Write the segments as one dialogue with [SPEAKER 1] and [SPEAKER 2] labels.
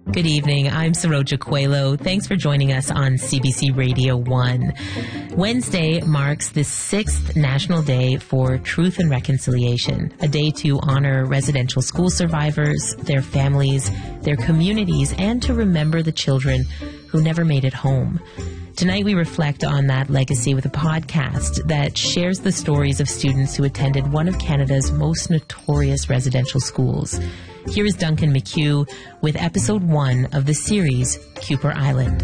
[SPEAKER 1] Good evening. I'm Saroja Coelho. Thanks for joining us on CBC Radio 1. Wednesday marks the 6th National Day for Truth and Reconciliation, a day to honor residential school survivors, their families, their communities, and to remember the children who never made it home. Tonight we reflect on that legacy with a podcast that shares the stories of students who attended one of Canada's most notorious residential schools. Here is Duncan McHugh with episode 1 of the series, Kuper Island.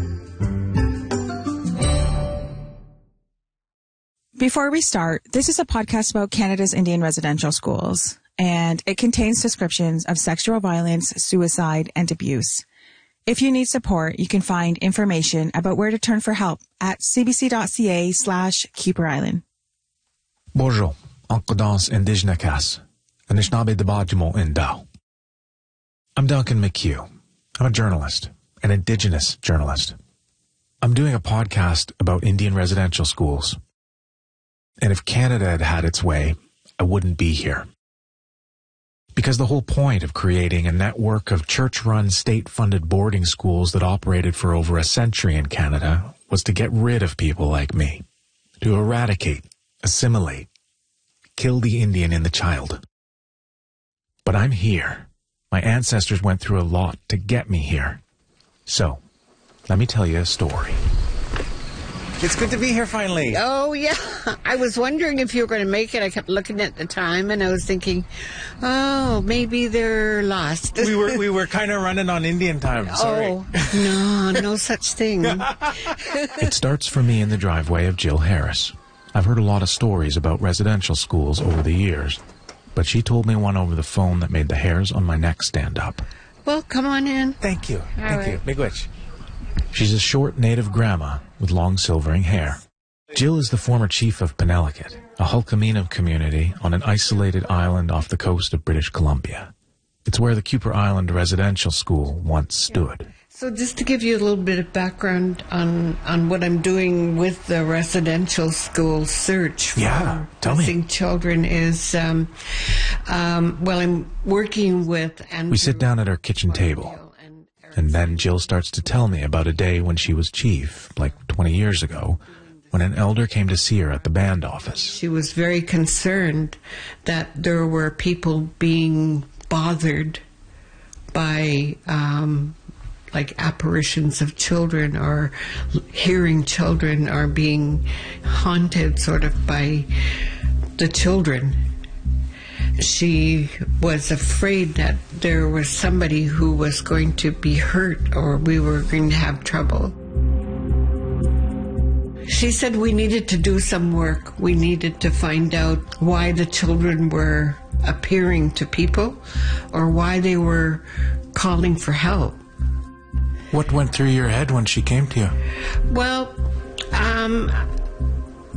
[SPEAKER 2] Before we start, this is a podcast about Canada's Indian residential schools, and it contains descriptions of sexual violence, suicide, and abuse. If you need support, you can find information about where to turn for help at cbc.ca/Kuper Island.
[SPEAKER 3] Bonjour, Ankudans Indígena Kas, Anishinaabe Dabajimo Indao. I'm Duncan McHugh. I'm a journalist, an Indigenous journalist. I'm doing a podcast about Indian residential schools. And if Canada had had its way, I wouldn't be here. Because the whole point of creating a network of church-run, state-funded boarding schools that operated for over a century in Canada was to get rid of people like me, to eradicate, assimilate, kill the Indian in the child. But I'm here. My ancestors went through a lot to get me here. So, let me tell you a story. It's good to be here finally.
[SPEAKER 4] Oh, yeah. I was wondering if you were going to make it. I kept looking at the time and I was thinking, oh, maybe they're lost.
[SPEAKER 3] We were kind of running on Indian time. Sorry.
[SPEAKER 4] Oh, no such thing.
[SPEAKER 3] It starts for me in the driveway of Jill Harris. I've heard a lot of stories about residential schools over the years, but she told me one over the phone that made the hairs on my neck stand up.
[SPEAKER 4] Well, come on in.
[SPEAKER 3] Thank you.
[SPEAKER 4] Thank you.
[SPEAKER 3] Big witch. She's a short native grandma with long silvering hair. Jill is the former chief of Penelakut, a Hulkaminam community on an isolated island off the coast of British Columbia. It's where the Kuper Island Residential School once stood.
[SPEAKER 4] So just to give you a little bit of background on what I'm doing with the residential school search for missing children is, I'm working with...
[SPEAKER 3] We sit down at our kitchen table, and then Jill starts to tell me about a day when she was chief, like 20 years ago, when an elder came to see her at the band office.
[SPEAKER 4] She was very concerned that there were people being bothered by... like apparitions of children or hearing children or being haunted sort of by the children. She was afraid that there was somebody who was going to be hurt or we were going to have trouble. She said we needed to do some work. We needed to find out why the children were appearing to people or why they were calling for help.
[SPEAKER 3] What went through your head when she came to you?
[SPEAKER 4] Well,